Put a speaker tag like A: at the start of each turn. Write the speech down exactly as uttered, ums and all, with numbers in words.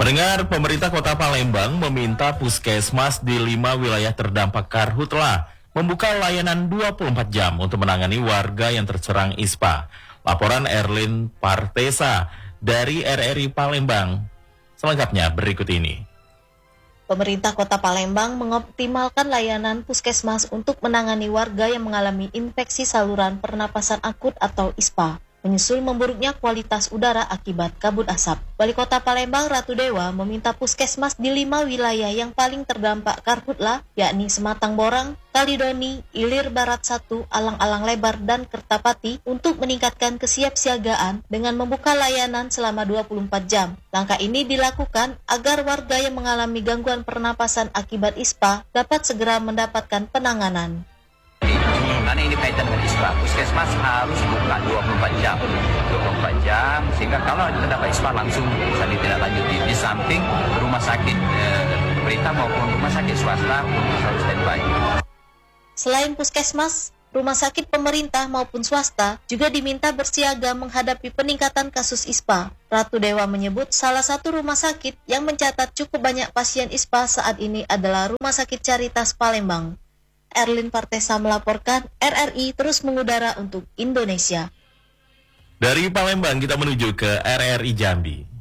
A: Pendengar, pemerintah Kota Palembang meminta puskesmas di lima wilayah terdampak karhutla membuka layanan dua puluh empat jam untuk menangani warga yang terserang ispa. Laporan Erlin Partesa dari R R I Palembang. Selengkapnya berikut ini.
B: Pemerintah Kota Palembang mengoptimalkan layanan puskesmas untuk menangani warga yang mengalami infeksi saluran pernapasan akut atau ispa, menyusul memburuknya kualitas udara akibat kabut asap. Wali Kota Palembang Ratu Dewa meminta puskesmas di lima wilayah yang paling terdampak karhutla, yakni Sematang Borang, Kalidoni, Ilir Barat satu, Alang-Alang Lebar, dan Kertapati untuk meningkatkan kesiapsiagaan dengan membuka layanan selama dua puluh empat jam. Langkah ini dilakukan agar warga yang mengalami gangguan pernapasan akibat ispa dapat segera mendapatkan penanganan.
C: Karena ini kaitan dengan ispa, puskesmas harus buka dua puluh empat jam, dua puluh empat jam, sehingga kalau terdapat ispa langsung bisa ditindaklanjuti. Di samping rumah sakit eh, pemerintah maupun rumah sakit swasta untuk selalu standby.
B: Selain puskesmas, rumah sakit pemerintah maupun swasta juga diminta bersiaga menghadapi peningkatan kasus ispa. Ratu Dewa menyebut salah satu rumah sakit yang mencatat cukup banyak pasien ispa saat ini adalah Rumah Sakit Caritas Palembang. Erlin Partesa melaporkan, R R I terus mengudara untuk Indonesia.
A: Dari Palembang kita menuju ke R R I Jambi.